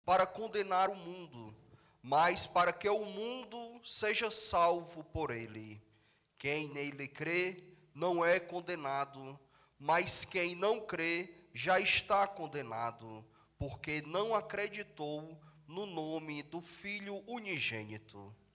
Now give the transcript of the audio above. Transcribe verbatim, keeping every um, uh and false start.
para condenar o mundo, mas para que o mundo seja salvo por ele. Quem nele crê não é condenado, mas quem não crê já está condenado, porque não acreditou no nome do Filho unigênito.